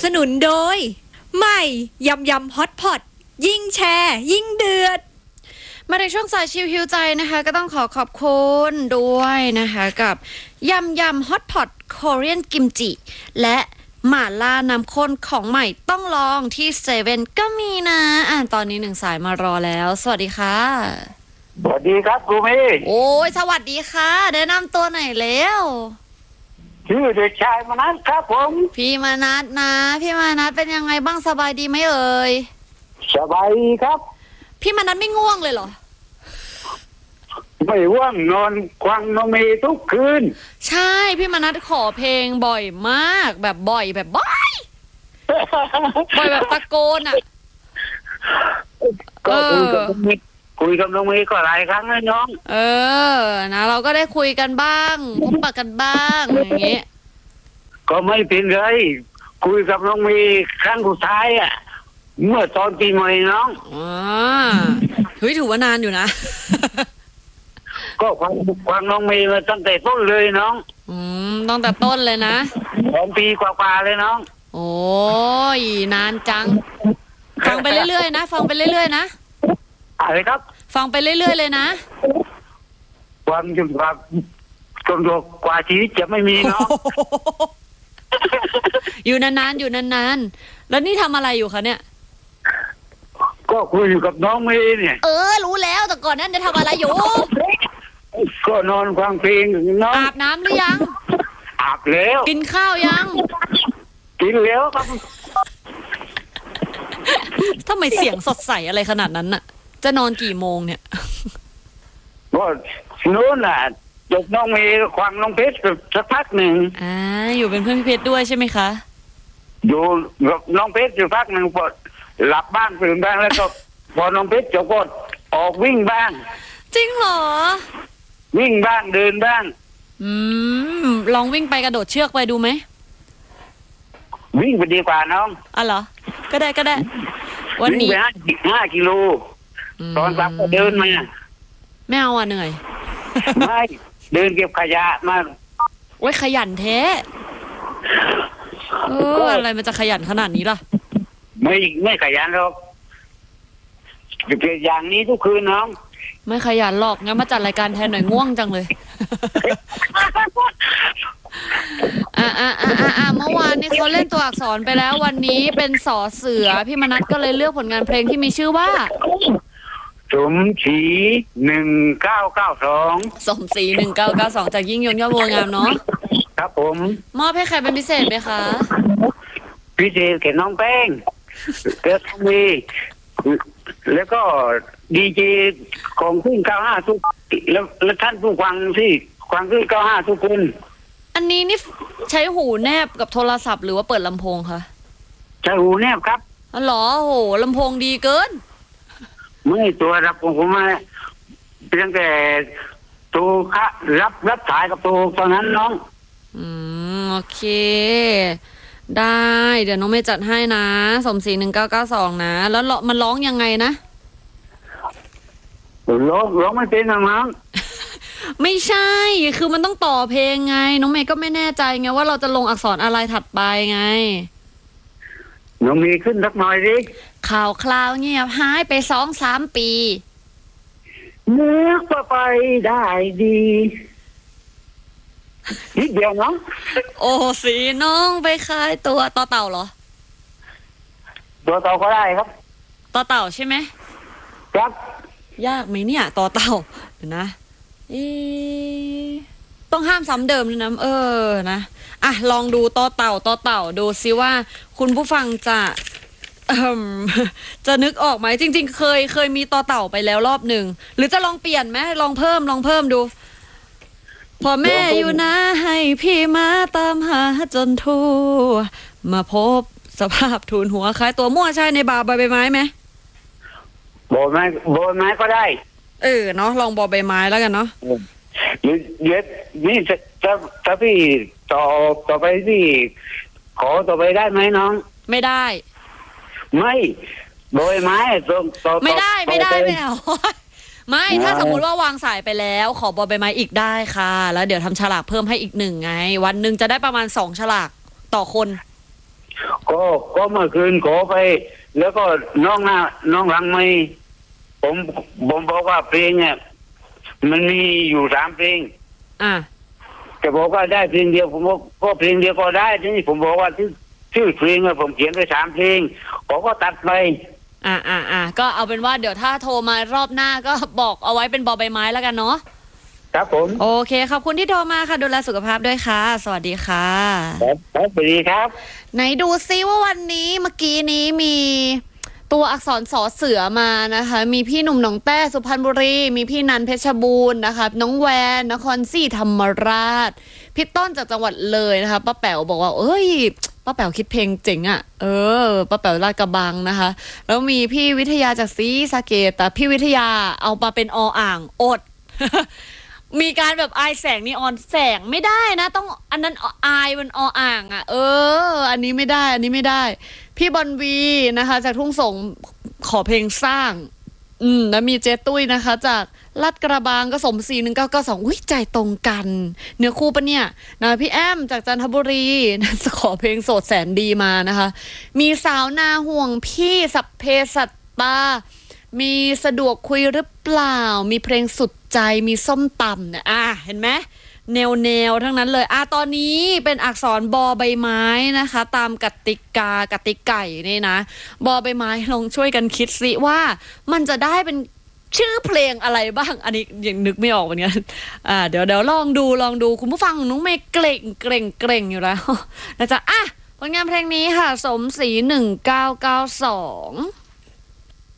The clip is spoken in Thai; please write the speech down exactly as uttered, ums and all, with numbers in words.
สนุนโดยใหม่ยำยำฮอตพอตยิ่งแชร์ยิ่งเดือดมาในช่วงสายชิลฮิวใจนะคะก็ต้องขอขอบคุณด้วยนะคะกับยำยำฮอตพอตโคเรียนกิมจิและหม่าล่าน้ำข้นของใหม่ต้องลองที่เซเว่นก็มีนะอ่านตอนนี้หนึ่งสายมารอแล้วสวัสดีค่ะสวัสดีครับครูเมย์โอ้ยสวัสดีค่ะแนะนำตัวหน่อยแล้วชื่อเด็กชายมนัสครับผมพี่มนัสนะพี่มนัสเป็นยังไงบ้างสบายดีไหมเอ่ยสบายครับพี่มนัสไม่ง่วงเลยเหรอไม่ว่างนอนควังน้องเมย์ทุกคืนใช่พี่มนัสขอเพลงบ่อยมากแบบบ่อยแบบบ่อยบ่อยแบบตะโกนอ่ะก็คุยกับน้องเมย์คุยกับน้องเมย์ก็หลายครั้งแล้วน้องเออนะเราก็ได้คุยกันบ้างพบปะกันบ้างอย่างเงี้ยก็ไม่เป็นไรคุยกับน้องเมย์ครั้งสุดท้ายอ่ะเมื่อตอนปีใหม่น้องอ๋อเฮ้ยถือว่านานอยู่นะก็ฟังฟังน้องเมย์มาตั้งแต่ต้นเลยน้องอืมตั้งแต่ต้นเลยนะสองปีกว่าๆเลยน้องโอ้ยนานจังฟังไปเรื่อยๆนะฟังไปเรื่อยๆนะอะไรครับฟังไปเรื่อยๆเลยนะฟังจนกว่าจนกว่าชีวิตจะไม่มีน้องอยู่นานๆอยู่นานๆแล้วนี่ทำอะไรอยู่คะเนี่ยก็คุยกับน้องเมย์เนี่ยเออรู้แล้วแต่ก่อนนั้นจะทำอะไรอยู่ก็นอนฟังเพลงน้องอาบน้ำหรือยังอาบแล้วกินข้าวยังกินแล้วครับทำไมเสียงสดใสอะไรขนาดนั้นน่ะจะนอนกี่โมงเนี่ยก็โน้นน่ะจบน้องเมย์ควังน้องเพชรสักพักหนึ่งอ่าอยู่เป็นเพื่อนพี่เพชรด้วยใช่ไหมคะอยู่กับน้องเพชรอยู่พักหนึ่งพอหลับบ้างตื่นบ้างแล้วก็พอน้องเพชรจบก็ออกวิ่งบ้างจริงเหรอวิ่งบ้างเดินบ้างอืมลองวิ่งไปกระโดดเชือกไปดูไหมวิ่งไปดีกว่าน้องอ๋อเหรอก็ได้ก็ได้วันนี้วิ่งไปห้ากิโลตอนกลับก็เดินมาไม่เอาอ่ะเหนื่อยไม่เดินเก็บขยะมาโอ้ยขยันแท้เอออะไรมันจะขยันขนาดนี้ล่ะไม่ไม่ขยันหรอกเก็บอย่างนี้ทุกคืนน้องไม่ขยันหรอกงั้นมาจัดรายการแทนหน่อยง่วงจังเลยอ่าอ่าอ่าอ่าเมื่อวานนี้เขาเล่นตัวอักษรไปแล้ววันนี้เป็นสอเสือพี่มนัสก็เลยเลือกผลงานเพลงที่มีชื่อว่าสมศรีหนึ่งเก้าเก้าสองสมศรีหนึ่งเก้าเก้าสองจากยิ่งยงยอดบัวงามเนาะครับผมมอบให้ใครเป็นพิเศษไหมคะพิเศษแก่น้องแป้งแล้วก็มีแล้วก็ดีเจของขึ้นเก้าห้าทุกแล้วแล้วท่านผู้ฟังที่ฟังขึ้นเก้าห้าทุกคนอันนี้นี่ใช้หูแนบกับโทรศัพท์หรือว่าเปิดลำโพงคะใช้หูแนบครับอ๋อเหรอโหลำโพงดีเกินไม่ตัวรับผมผมมาเพียงแต่ตัวค่ะรับรับสายกับตัวตอนนั้นน้องอืมโอเคได้เดี๋ยวน้องเมย์จัดให้นะสมศรีหนึ่งเก้าเก้าสองนะแล้วมันร้องยังไงนะร้องร้องไม่เป็นนะมั้งไม่ใช่คือมันต้องต่อเพลงไงน้องเมย์ก็ไม่แน่ใจไงว่าเราจะลงอักษรอะไรถัดไปไงน้องเมย์ขึ้นสักหน่อยดิข่าวคราวเงียบหายไปสองสามปีนึกว่าไปได้ดีนิดเดียวเนาะโอ้สีน้องไปขายตัวต่อเต่าเหรอตัวเต่าก็ได้ครับต่อเต่าใช่ไหมครับยากไหมเนี่ยต่อเต่าเดี๋ยวนะอีต้องห้ามซ้ำเดิมเลยนะเออนะอ่ะลองดูต่อเต่าต่อเต่าดูซิว่าคุณผู้ฟังจะจะนึกออกไหมจริงๆเคยเคยมีต่อเต่าไปแล้วรอบหนึ่งหรือจะลองเปลี่ยนไหมลองเพิ่มลองเพิ่มดูพอแม่อยู่นะให้พี่มาตามหาจนทั่วมาพบสภาพทูลหัวคล้ายตัวมั่วใช่ในบาใบไม้ไหมบอไม้บอไม้ก็ได้เออเนาะลองบอใบไม้แล้วกันเนาะเดี๋ยวเดี๋ยวนี่จะจะจะพี่ต่อต่อไปที่ขอต่อไปได้ไหมน้องไม่ได้ไม่บอไม้ต่อต่อไม่ได้ไม่ได้ไม่เอาไม่ถ้าสมมุติว่าวางสายไปแล้วขอบอใบไม้อีกได้ค่ะแล้วเดี๋ยวทำฉลากเพิ่มให้อีกหนึ่งไงวันหนึ่งจะได้ประมาณสองฉลากต่อคนก็ก็เมื่อคืนขอไป แล้วก็น้องหน้าน้องหลังไม่ผมผมบอกว่าเพลงเนี่ยมันมีอยู่สามเพลงอ่าแต่บอกว่าได้เพลงเดียวผมบอกก็เพลงเดียวก็ได้ทีนี้ผมบอกว่าที่ชื่อเพลงอะผมเขียนไปสามเพลงเขาก็ตัดไปอ่าอ่าอ่าก็เอาเป็นว่าเดี๋ยวถ้าโทรมารอบหน้าก็บอกเอาไว้เป็นบอใบไม้แล้วกันเนาะครับผมโอเคขอบคุณที่โทรมาค่ะดูแลสุขภาพด้วยค่ะสวัสดีค่ะครับสวัสดีครับไหนดูซิว่าวันนี้เมื่อกี้นี้มีตัวอักษรสอเสือมานะคะมีพี่หนุ่มหนองแต้สุพรรณบุรีมีพี่นันเพชรบูรณ์นะคะน้องแวนนครศรีธรรมราชพี่ต้นจากจังหวัดเลยนะคะป้าแป๋วบอกว่าเอ้ยป้าแป๋วคิดเพลงเจ๋งอ่ะเออป้าแป๋วลาดกระบังนะคะแล้วมีพี่วิทยาจากศรีสะเกษแต่พี่วิทยาเอามาเป็นออ่างอด มีการแบบอายแสงนีออนแสงไม่ได้นะต้องอันนั้นอายมันออ่างอ่ะเอออันนี้ไม่ได้อันนี้ไม่ได้พี่บอลวีนะคะจากทุ่งสงขอเพลงสร้างอืมแล้วมีเจตุ้ยนะคะจากลาดกระบังก็สมสี่หนึ่งเก้าเก้าสองอุ้ยใจตรงกันเนื้อคู่ปะเนี่ยนะพี่แอมจากจันทบุรีจะขอเพลงโสดแสนดีมานะคะมีสาวนาห่วงพี่สัพเพสัตตามีสะดวกคุยหรือเปล่ามีเพลงสุดใจมีส้มตำเนี่ยอ่ะเห็นไหมแนวแนวทั้งนั้นเลยอ่ะตอนนี้เป็นอักษรบอใบไม้นะคะตามกติกากติไก่นี่นะบอใบไม้ลองช่วยกันคิดสิว่ามันจะได้เป็นชื่อเพลงอะไรบ้างอันนี้ยังนึกไม่ออกเหมือนกันอ่าเดี๋ยวเดี๋ยวลองดูลองดูคุณผู้ฟังน้องเมย์เกรงเกรงเกรงอยู่แล้วนะจ๊ะอ่ะผลงานเพลงนี้ค่ะสมศรีหนึ่งเก้าเก้าสอง